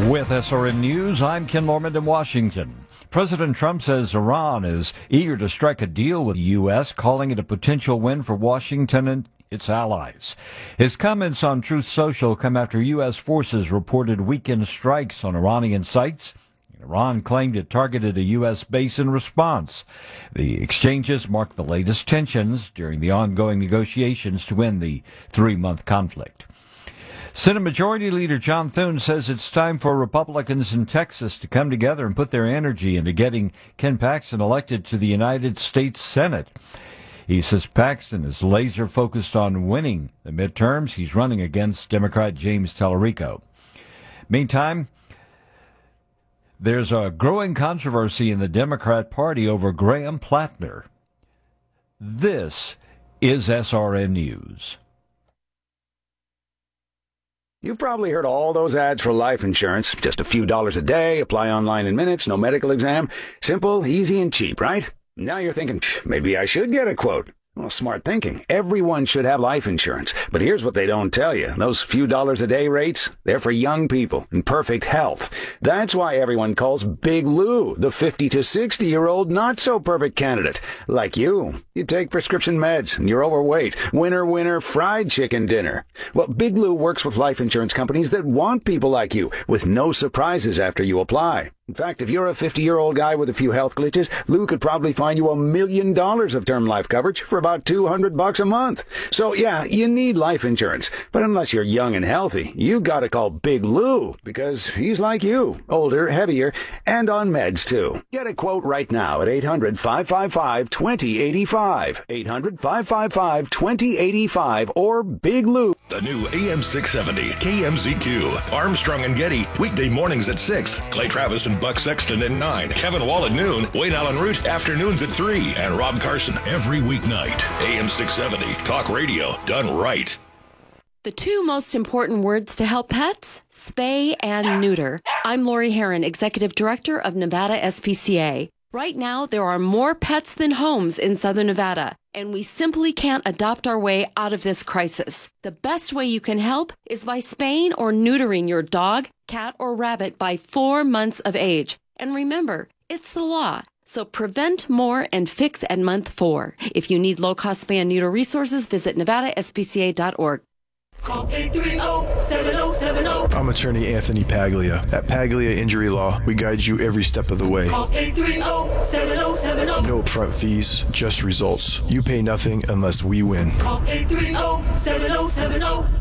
With SRN News, I'm Ken Lorman in Washington. President Trump says Iran is eager to strike a deal with the U.S., calling it a potential win for Washington and its allies. His comments on Truth Social come after U.S. forces reported weekend strikes on Iranian sites. Iran claimed it targeted a U.S. base in response. The exchanges mark the latest tensions during the ongoing negotiations to end the three-month conflict. Senate Majority Leader John Thune says it's time for Republicans in Texas to come together and put their energy into getting Ken Paxton elected to the United States Senate. He says Paxton is laser focused on winning the midterms. He's running against Democrat James Tallarico. Meantime, there's a growing controversy in the Democrat Party over Graham Plattner. This is SRN News. You've probably heard all those ads for life insurance. Just a few dollars a day, apply online in minutes, no medical exam. Simple, easy, and cheap, right? Now you're thinking, maybe I should get a quote. Well, smart thinking. Everyone should have life insurance. But here's what they don't tell you. Those few dollars a day rates, they're for young people in perfect health. That's why everyone calls Big Lou the 50 to 60-year-old not-so-perfect candidate. Like you. You take prescription meds and you're overweight. Winner, fried chicken dinner. Well, Big Lou works with life insurance companies that want people like you with no surprises after you apply. In fact, if you're a 50-year-old guy with a few health glitches, Lou could probably find you $1 million of term life coverage for about $200 a month. So yeah, you need life insurance. But unless you're young and healthy, you gotta call Big Lou, because he's like you, older, heavier, and on meds too. Get a quote right now at 800-555-2085. 800-555-2085 or Big Lou. The new AM 670 KMZQ. Armstrong and Getty, weekday mornings at 6. Clay Travis and Buck Sexton at 9. Kevin Wall at noon. Wayne Allen Root afternoons at 3. And Rob Carson every weeknight. AM 670. Talk radio done right. The two most important words to help pets? Spay and neuter. I'm Lori Herron, Executive Director of Nevada SPCA. Right now, there are more pets than homes in Southern Nevada, and we simply can't adopt our way out of this crisis. The best way you can help is by spaying or neutering your dog, cat, or rabbit by 4 months of age. And remember, it's the law. So prevent more and fix at month 4. If you need low-cost spay and neuter resources, visit nevadaspca.org. Call 830-7070. I'm attorney Anthony Paglia. At Paglia Injury Law, we guide you every step of the way. Call 830-7070. No upfront fees, just results. You pay nothing unless we win. Call 830-7070.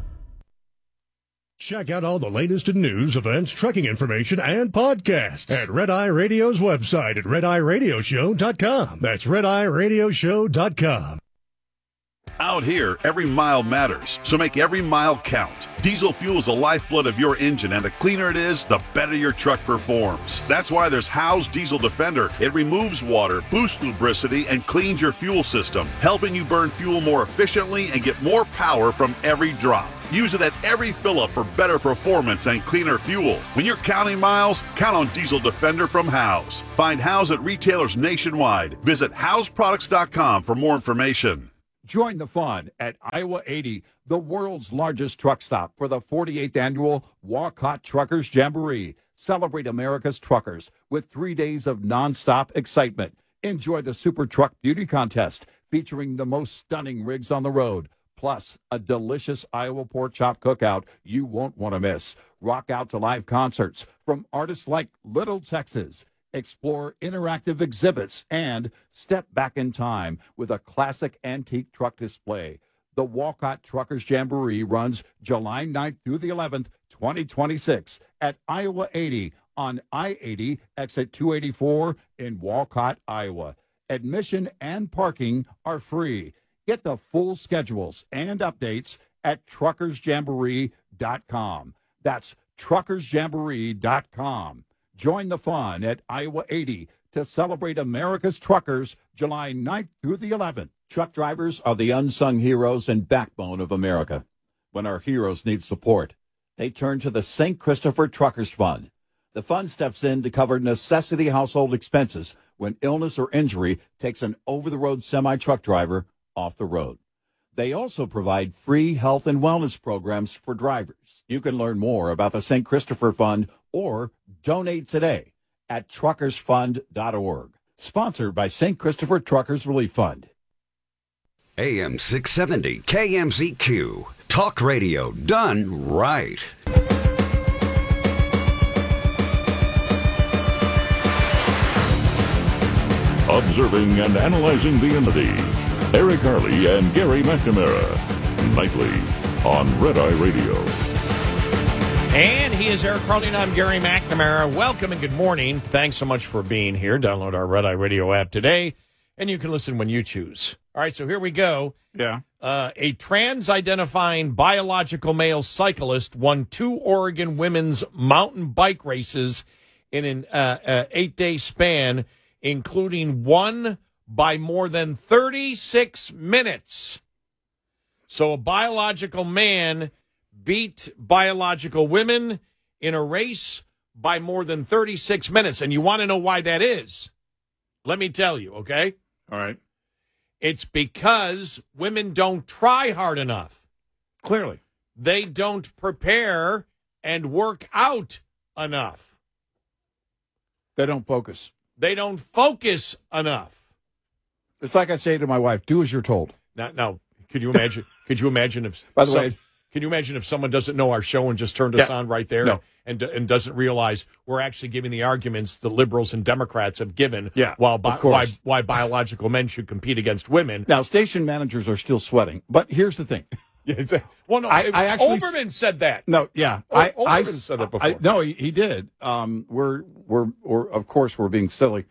Check out all the latest in news, events, trucking information, and podcasts at Red Eye Radio's website at RedEyeRadioshow.com. That's RedEyeRadioshow.com. Out here, every mile matters, so make every mile count. Diesel fuel is the lifeblood of your engine, and the cleaner it is, the better your truck performs. That's why there's Howe's Diesel Defender. It removes water, boosts lubricity, and cleans your fuel system, helping you burn fuel more efficiently and get more power from every drop. Use it at every fill-up for better performance and cleaner fuel. When you're counting miles, count on Diesel Defender from Howe's. Find Howe's at retailers nationwide. Visit Howe'sProducts.com for more information. Join the fun at Iowa 80, the world's largest truck stop, for the 48th annual Walcott Truckers Jamboree. Celebrate America's truckers with 3 days of nonstop excitement. Enjoy the Super Truck Beauty Contest featuring the most stunning rigs on the road, plus a delicious Iowa pork chop cookout you won't want to miss. Rock out to live concerts from artists like Little Texas. Explore interactive exhibits and step back in time with a classic antique truck display. The Walcott Truckers Jamboree runs July 9th through the 11th, 2026 at Iowa 80 on I-80 exit 284 in Walcott, Iowa. Admission and parking are free. Get the full schedules and updates at truckersjamboree.com. That's truckersjamboree.com. Join the fun at Iowa 80 to celebrate America's truckers July 9th through the 11th. Truck drivers are the unsung heroes and backbone of America. When our heroes need support, they turn to the St. Christopher Truckers Fund. The fund steps in to cover necessity household expenses when illness or injury takes an over-the-road semi-truck driver off the road. They also provide free health and wellness programs for drivers. You can learn more about the St. Christopher Fund or donate today at truckersfund.org. Sponsored by St. Christopher Truckers Relief Fund. AM 670 KMZQ. Talk radio done right. Observing and analyzing the entity. Eric Harley and Gary McNamara. Nightly on Red Eye Radio. And he is Eric Harley, and I'm Gary McNamara. Welcome and good morning. Thanks so much for being here. Download our Red Eye Radio app today, and you can listen when you choose. All right, so here we go. Yeah. A trans-identifying biological male cyclist won 2 Oregon women's mountain bike races in an 8-day span, including one by more than 36 minutes. So a biological man beat biological women in a race by more than 36 minutes. And you want to know why that is? Let me tell you, okay? All right. It's because women don't try hard enough. Clearly. They don't prepare and work out enough. They don't focus. They don't focus enough. It's like I say to my wife, do as you're told. Now, could you imagine? Could you imagine if? By the way, can you imagine if someone doesn't know our show and just turned us on right there, no. and doesn't realize we're actually giving the arguments the liberals and Democrats have given? Yeah, why biological men should compete against women. Now, station managers are still sweating, but here's the thing. Well, no, I actually Olbermann said that. No, yeah, Olbermann said that before. No, he did. We're of course we're being silly,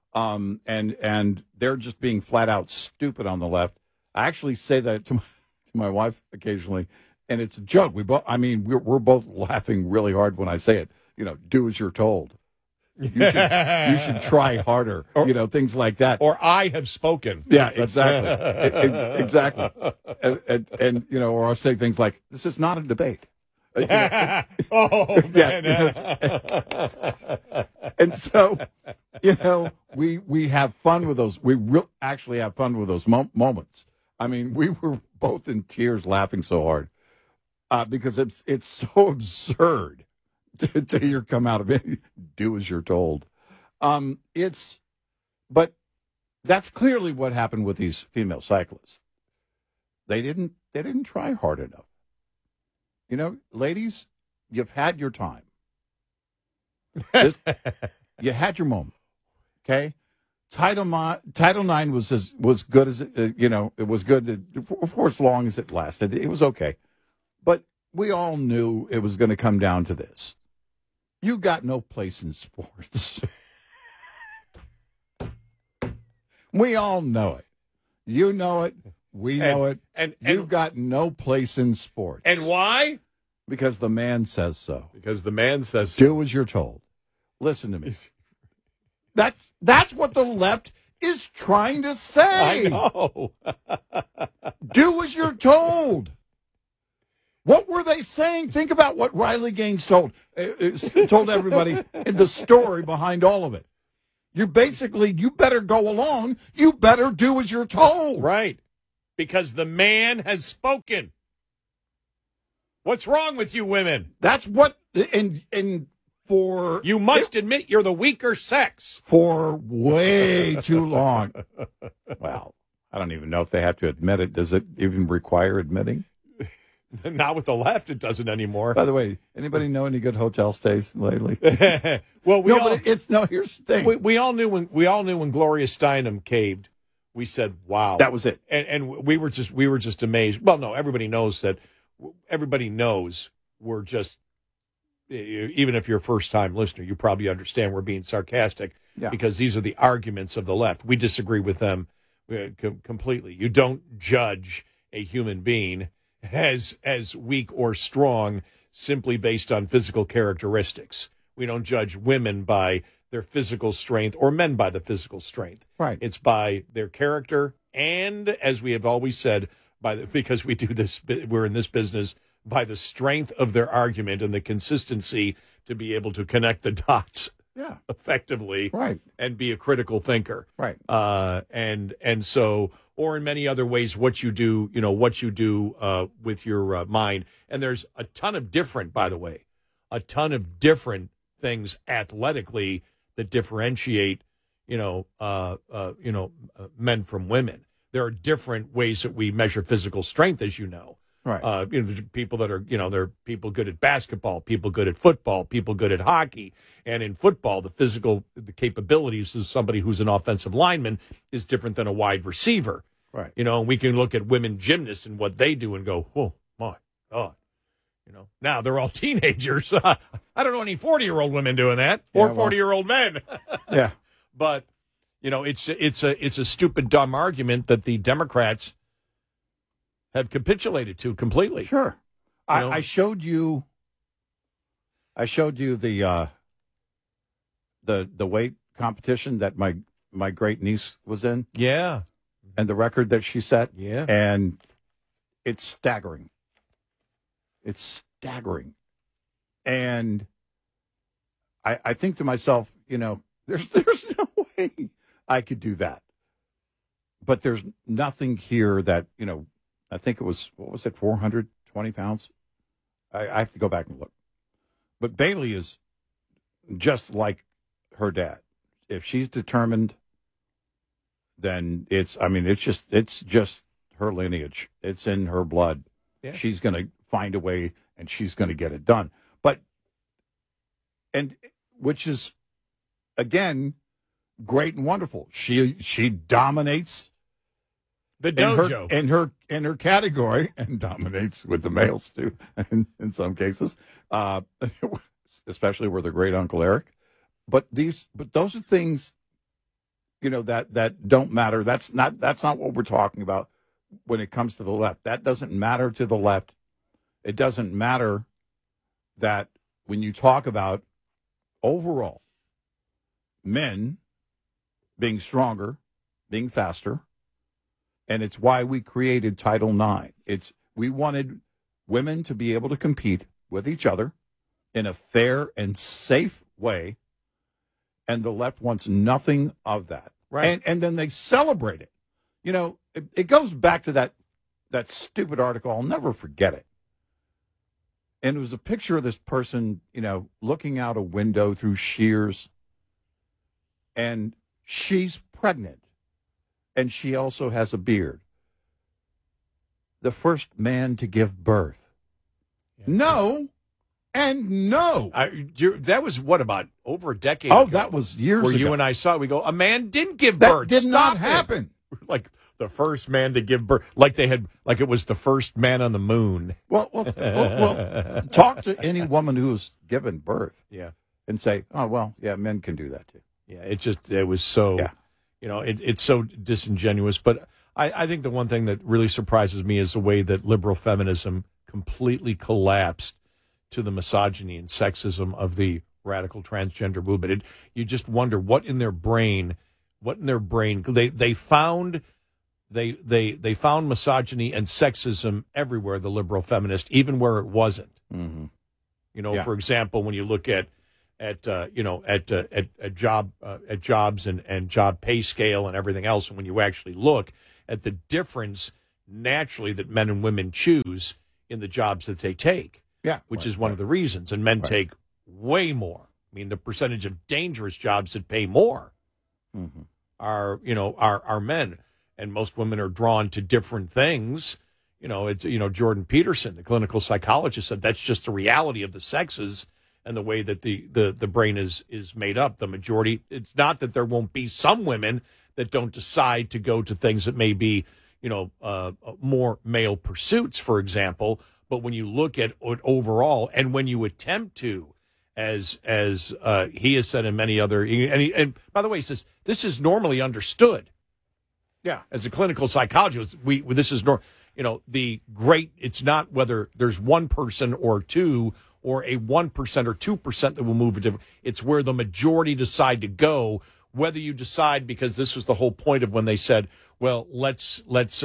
and they're just being flat out stupid on the left. I actually say that to my wife occasionally, and it's a joke. We're both laughing really hard when I say it. You know, do as you're told. You should try harder. Things like that. Or I have spoken. Yeah, exactly. Exactly. And or I'll say things like, "This is not a debate." And so, we have fun with those. We actually have fun with those moments. I mean, we were both in tears laughing so hard because it's so absurd to hear come out of it. Do as you're told. But that's clearly what happened with these female cyclists. They didn't try hard enough. Ladies, you've had your time. You had your moment. Okay. Title IX was good as it was good for as long as it lasted. It was okay, but we all knew it was going to come down to this. You got no place in sports. We all know it. You know it. We know it. And you've got no place in sports. And why? Because the man says so. Because the man says so. Do as you're told. Listen to me. That's what the left is trying to say. I know. Do as you're told. What were they saying? Think about what Riley Gaines told everybody in the story behind all of it. You better go along. You better do as you're told. Right. Because the man has spoken. What's wrong with you women? That's what, and for... You must admit you're the weaker sex. For way too long. Well, I don't even know if they have to admit it. Does it even require admitting? Not with the left, it doesn't anymore. By the way, anybody know any good hotel stays lately? Well, here's the thing. We all knew when Gloria Steinem caved. We said, "Wow, that was it," and we were just amazed. Well, no, everybody knows that. Everybody knows we're just. Even if you're a first-time listener, you probably understand we're being sarcastic because these are the arguments of the left. We disagree with them completely. You don't judge a human being as weak or strong simply based on physical characteristics. We don't judge women by their physical strength or men by the physical strength. Right. It's by their character and, as we have always said, because we do this, we're in this business, by the strength of their argument and the consistency to be able to connect the dots effectively right. and be a critical thinker. Right. And so or in many other ways, what you do with your mind. And there's a ton of different, by the way, things athletically that differentiate, men from women. There are different ways that we measure physical strength, as you know. Right. There's people that are, there are people good at basketball, people good at football, people good at hockey. And in football, the capabilities of somebody who's an offensive lineman is different than a wide receiver. Right. And we can look at women gymnasts and what they do and go, oh, my God. Now they're all teenagers. I don't know any 40-year-old women doing that or 40-year-old men. Yeah. But, it's a stupid, dumb argument that the Democrats have capitulated to completely. Sure. I showed you the weight competition that my great niece was in. Yeah. And the record that she set. Yeah. And it's staggering. It's staggering. And I think to myself, there's no way I could do that. But there's nothing here that, I think it was, 420 pounds? I have to go back and look. But Bailey is just like her dad. If she's determined, then it's just her lineage. It's in her blood. Yeah. She's going to find a way and she's going to get it done. Which is, again, great and wonderful. She dominates the dojo in her category, and dominates with the males too, in some cases, especially with her great uncle Eric. But those are things, that don't matter. That's not what we're talking about when it comes to the left. That doesn't matter to the left. It doesn't matter that when you talk about overall men being stronger, being faster. And it's why we created Title IX. We wanted women to be able to compete with each other in a fair and safe way. And the left wants nothing of that. Right. And then they celebrate it. It goes back to that stupid article. I'll never forget it. And it was a picture of this person, looking out a window through shears. And she's pregnant. And she also has a beard. The first man to give birth. Yeah. No, and no. That was about over a decade ago? Oh, that was years where ago. You and I saw it. We go, a man didn't give birth. That did not happen. Like the first man to give birth. Like it was the first man on the moon. Well, talk to any woman who's given birth. Yeah. And say, oh, well, yeah, men can do that too. Yeah, it was so... Yeah. It's so disingenuous. But I think the one thing that really surprises me is the way that liberal feminism completely collapsed to the misogyny and sexism of the radical transgender movement. You just wonder what in their brain they found misogyny and sexism everywhere. The liberal feminist, even where it wasn't. Mm-hmm. For example, when you look at jobs and job pay scale and everything else. And when you actually look at the difference naturally that men and women choose in the jobs that they take, which is one of the reasons. And men take way more. I mean, the percentage of dangerous jobs that pay more are men, and most women are drawn to different things. Jordan Peterson, the clinical psychologist, said that's just the reality of the sexes. And the way that the brain is made up, the majority, it's not that there won't be some women that don't decide to go to things that may be, more male pursuits, for example. But when you look at it overall, and when you attempt to, as he has said in many other, and by the way, he says this is normally understood. Yeah, as a clinical psychologist, this is it's not whether there's one person or two, or a 1% or 2% that will move a different. It's where the majority decide to go. Whether you decide, because this was the whole point of when they said, well, let's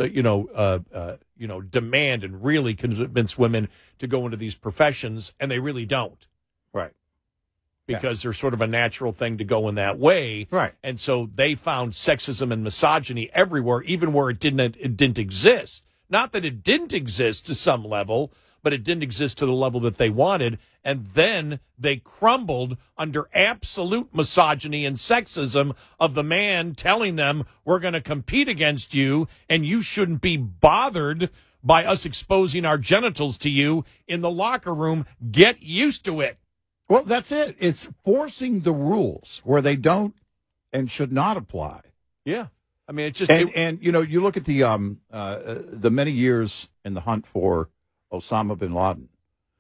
demand and really convince women to go into these professions, and they really don't. Right. because there's sort of a natural thing to go in that way. Right. And so they found sexism and misogyny everywhere, even where it didn't exist. Not that it didn't exist to some level, but it didn't exist to the level that they wanted. And then they crumbled under absolute misogyny and sexism of the man telling them, we're going to compete against you, and you shouldn't be bothered by us exposing our genitals to you in the locker room. Get used to it. Well, that's it. It's forcing the rules where they don't and should not apply. Yeah. I mean, it's just... And you know, you look at the many years in the hunt for Osama bin Laden.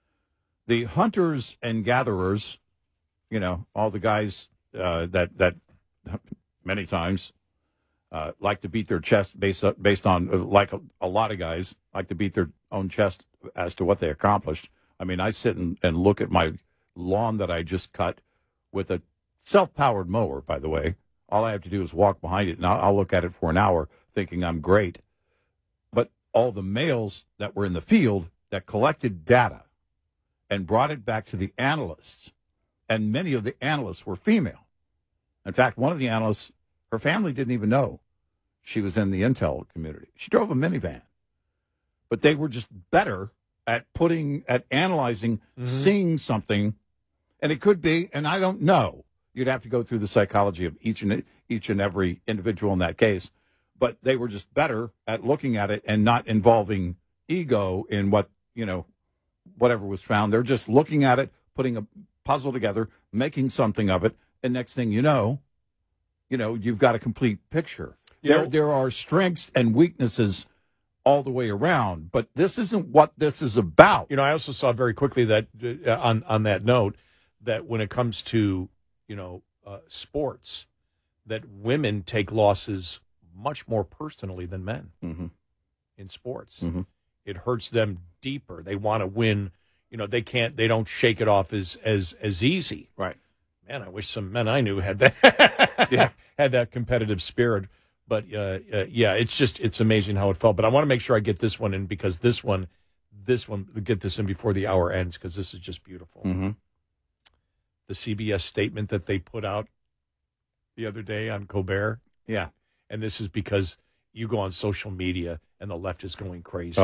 The hunters and gatherers, you know, all the guys that many times like to beat their chest based on, like a lot of guys like to beat their own chest as to what they accomplished. I mean, I sit and look at my lawn that I just cut with a self-powered mower, by the way. All I have to do is walk behind it, and I'll look at it for an hour thinking I'm great. But all the males that were in the field that collected data and brought it back to the analysts, and many of the analysts were female. In fact, one of the analysts, her family didn't even know she was in the intel community. She drove a minivan. But they were just better at analyzing, seeing something, and it could be, and I don't know. You'd have to go through the psychology of each and every individual in that case, but they were just better at looking at it and not involving ego in whatever was found. They're just looking at it, putting a puzzle together, making something of it, and next thing you know, you've got a complete picture. There are strengths and weaknesses all the way around, but this isn't what this is about. I also saw very quickly that on that note, that when it comes to sports, that women take losses much more personally than men in sports. It hurts them deeper. They want to win. They don't shake it off as easy. Right. Man, I wish some men I knew had that had that competitive spirit. But it's amazing how it felt. But I want to make sure I get this one in, because this one, get this in before the hour ends, because this is just beautiful. The CBS statement that they put out the other day on Colbert. Yeah. And this is because you go on social media and the left is going crazy.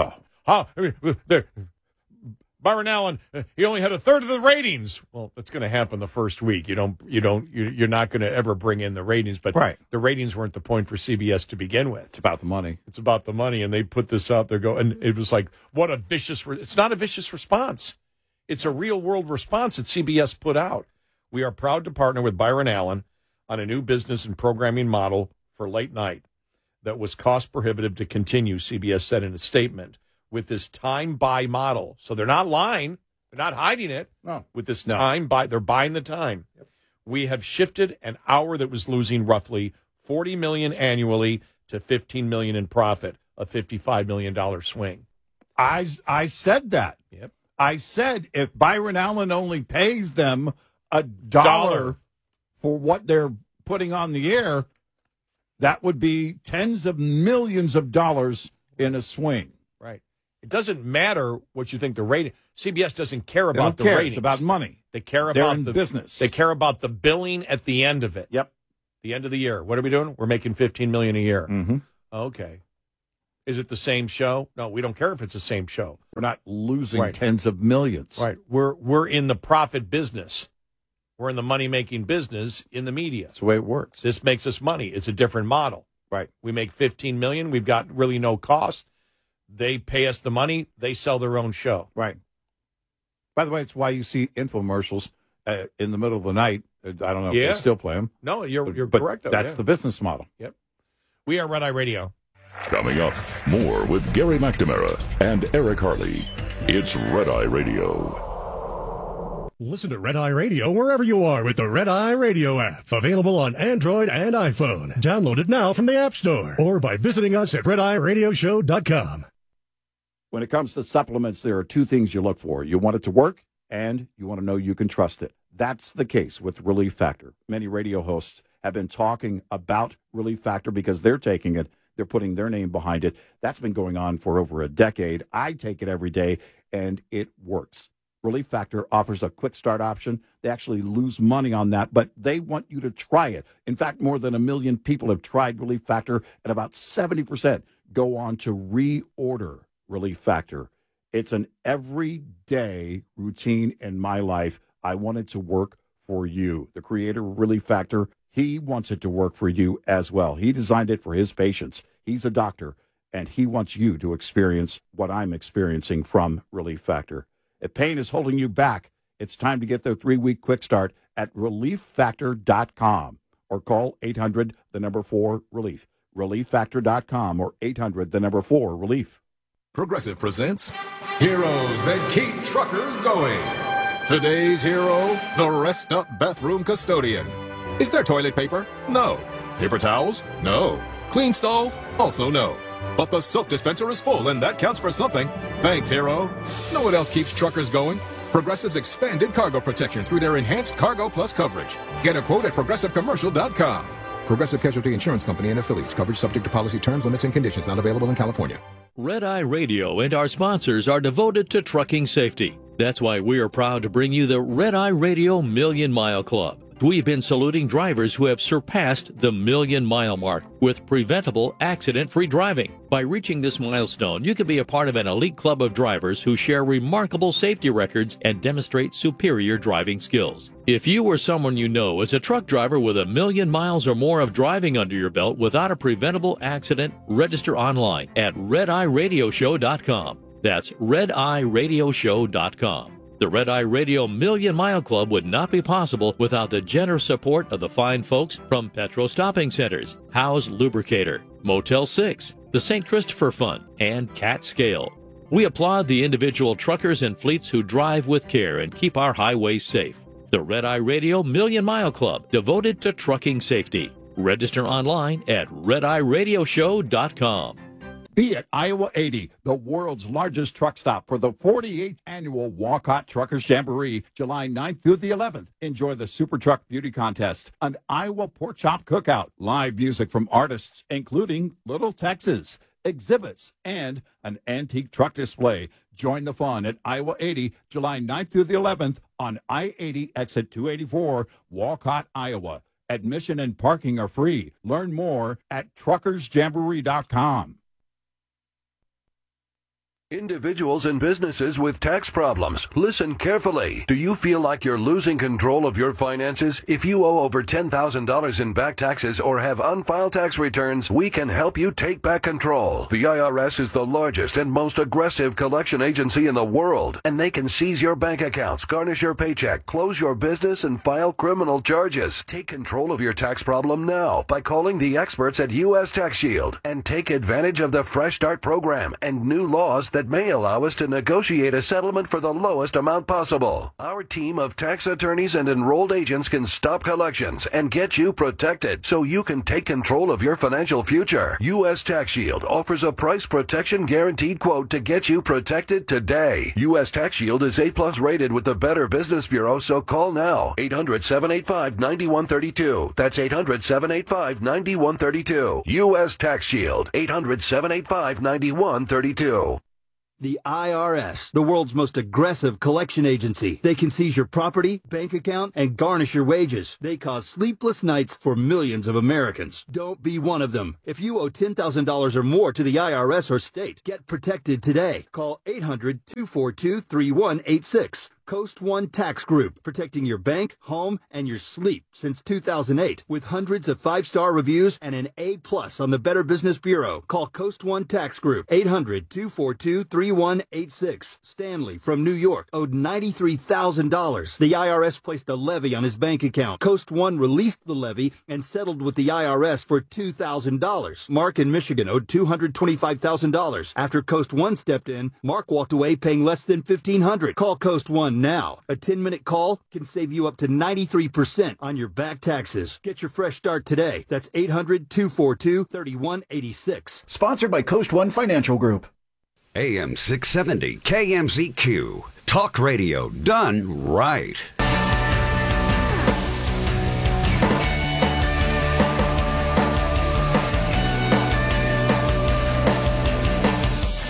Byron Allen, he only had a third of the ratings. Well, that's going to happen the first week. You're not going to ever bring in the ratings, but the ratings weren't the point for CBS to begin with. It's about the money. It's about the money, and they put this out there, and it was like, what a vicious. It's not a vicious response. It's a real world response that CBS put out. We are proud to partner with Byron Allen on a new business and programming model for late night that was cost prohibitive to continue, CBS said in a statement, with this time buy model. So they're not lying. They're not hiding it. No. With this time buy, they're buying the time. Yep. We have shifted an hour that was losing roughly $40 million annually to $15 million in profit, a $55 million swing. I said that. Yep. I said if Byron Allen only pays them $1 for what they're putting on the air, that would be tens of millions of dollars in a swing. Right. It doesn't matter what you think the rating. CBS doesn't care about the ratings. It's about money. They care about They're in business. They care about the billing at the end of it. Yep. The end of the year. What are we doing? We're making $15 million a year. Mm-hmm. Okay. Is it the same show? No, we don't care if it's the same show. We're not losing tens of millions. Right. We're in the profit business. We're in the money-making business in the media. That's the way it works. This makes us money. It's a different model. Right. We make $15 million. We've got really no cost. They pay us the money. They sell their own show. Right. By the way, it's why you see infomercials in the middle of the night. I don't know if they still play them. No, you're but correct. That's the business model. Yep. We are Red Eye Radio. Coming up, more with Gary McNamara and Eric Harley. It's Red Eye Radio. Listen to Red Eye Radio wherever you are with the Red Eye Radio app. Available on Android and iPhone. Download it now from the App Store or by visiting us at RedEyeRadioshow.com. When it comes to supplements, there are two things you look for. You want it to work, and you want to know you can trust it. That's the case with Relief Factor. Many radio hosts have been talking about Relief Factor because they're taking it. They're putting their name behind it. That's been going on for over a decade. I take it every day, and it works. Relief Factor offers a quick start option. They actually lose money on that, but they want you to try it. In fact, more than 1 million people have tried Relief Factor, and about 70% go on to reorder Relief Factor. It's an everyday routine in my life. I want it to work for you. The creator of Relief Factor, he wants it to work for you as well. He designed it for his patients. He's a doctor, and he wants you to experience what I'm experiencing from Relief Factor. If pain is holding you back, it's time to get their 3-week quick start at ReliefFactor.com or call 800-4-RELIEF. ReliefFactor.com or 800-4-RELIEF. Progressive presents Heroes That Keep Truckers Going. Today's hero, the Rest Up Bathroom Custodian. Is there toilet paper? No. Paper towels? No. Clean stalls? Also no. But the soap dispenser is full, and that counts for something. Thanks, hero. Know what else keeps truckers going? Progressive's expanded cargo protection through their enhanced Cargo Plus coverage. Get a quote at ProgressiveCommercial.com. Progressive Casualty Insurance Company and affiliates. Coverage subject to policy terms, limits, and conditions. Not available in California. Red Eye Radio and our sponsors are devoted to trucking safety. That's why we are proud to bring you the Red Eye Radio Million Mile Club. We've been saluting drivers who have surpassed the 1,000,000-mile mark with preventable, accident-free driving. By reaching this milestone, you can be a part of an elite club of drivers who share remarkable safety records and demonstrate superior driving skills. If you or someone you know is a truck driver with 1,000,000 miles or more of driving under your belt without a preventable accident, register online at RedEyeRadioshow.com. That's RedEyeRadioshow.com. The Red Eye Radio Million Mile Club would not be possible without the generous support of the fine folks from Petro Stopping Centers, Howe's Lubricator, Motel 6, the St. Christopher Fund, and Cat Scale. We applaud the individual truckers and fleets who drive with care and keep our highways safe. The Red Eye Radio Million Mile Club, devoted to trucking safety. Register online at RedEyeRadioshow.com. Be at Iowa 80, the world's largest truck stop for the 48th annual Walcott Truckers Jamboree, July 9th through the 11th. Enjoy the Super Truck Beauty Contest, an Iowa pork chop cookout, live music from artists, including Little Texas, exhibits, and an antique truck display. Join the fun at Iowa 80, July 9th through the 11th on I-80 exit 284, Walcott, Iowa. Admission and parking are free. Learn more at truckersjamboree.com. Individuals and businesses with tax problems, listen carefully. Do you feel like you're losing control of your finances? If you owe over $10,000 in back taxes or have unfiled tax returns, we can help you take back control. The IRS is the largest and most aggressive collection agency in the world, and they can seize your bank accounts, garnish your paycheck, close your business, and file criminal charges. Take control of your tax problem now by calling the experts at U.S. Tax Shield and take advantage of the Fresh Start program and new laws that may allow us to negotiate a settlement for the lowest amount possible. Our team of tax attorneys and enrolled agents can stop collections and get you protected so you can take control of your financial future. U.S. Tax Shield offers a price protection guaranteed quote to get you protected today. U.S. Tax Shield is A+ rated with the Better Business Bureau, so call now. 800-785-9132. That's 800-785-9132. U.S. Tax Shield. 800-785-9132. The IRS, the world's most aggressive collection agency. They can seize your property, bank account, and garnish your wages. They cause sleepless nights for millions of Americans. Don't be one of them. If you owe $10,000 or more to the IRS or state, get protected today. Call 800-242-3186. Coast One Tax Group, protecting your bank, home, and your sleep since 2008. With hundreds of 5-star reviews and an A+ on the Better Business Bureau. Call Coast One Tax Group, 800-242-3186. Stanley from New York owed $93,000. The IRS placed a levy on his bank account. Coast One released the levy and settled with the IRS for $2,000. Mark in Michigan owed $225,000. After Coast One stepped in, Mark walked away paying less than $1,500. Call Coast One now. A 10-minute call can save you up to 93% on your back taxes. Get your fresh start today. That's 800-242-3186. Sponsored by Coast One Financial Group. AM 670 KMZQ. Talk radio done right.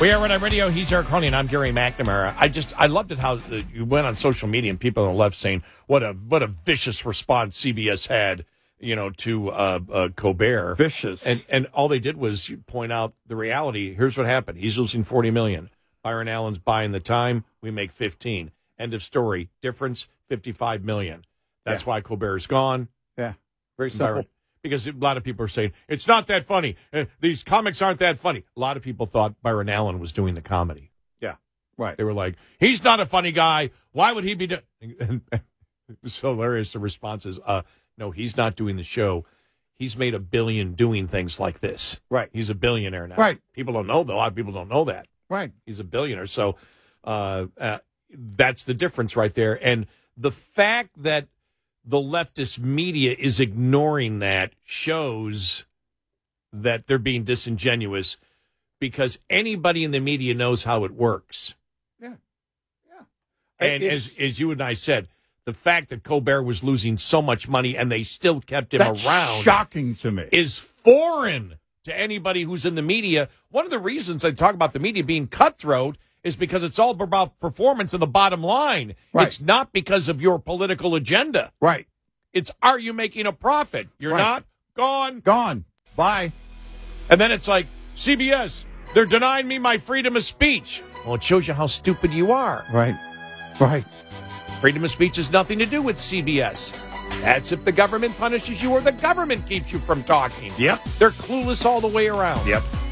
We are Red Eye Radio. He's Eric Carly, and I'm Gary McNamara. I loved it how you went on social media and people on the left saying what a vicious response CBS had, to Colbert. Vicious. And all they did was point out the reality. Here's what happened. He's losing $40 million. Byron Allen's buying the time. We make 15. End of story. Difference, $55 million. That's why Colbert's gone. Yeah. Very simple. Because a lot of people are saying, it's not that funny. These comics aren't that funny. A lot of people thought Byron Allen was doing the comedy. Yeah, right. They were like, he's not a funny guy. Why would he be doing... It was hilarious. The response is, no, he's not doing the show. He's made $1 billion doing things like this. Right. He's a billionaire now. Right. People don't know, though. A lot of people don't know that. Right. He's a billionaire. So that's the difference right there. And the fact that the leftist media is ignoring that shows that they're being disingenuous, because anybody in the media knows how it works. Yeah. And as you and I said, the fact that Colbert was losing so much money and they still kept him around, shocking to me, is foreign to anybody who's in the media. One of the reasons I talk about the media being cutthroat is because it's all about performance and the bottom line. Right. It's not because of your political agenda. Right. It's, are you making a profit? You're not? Gone. Gone. Bye. And then it's like, CBS, they're denying me my freedom of speech. Well, it shows you how stupid you are. Right. Right. Freedom of speech has nothing to do with CBS. That's if the government punishes you or the government keeps you from talking. Yep. They're clueless all the way around. Yep.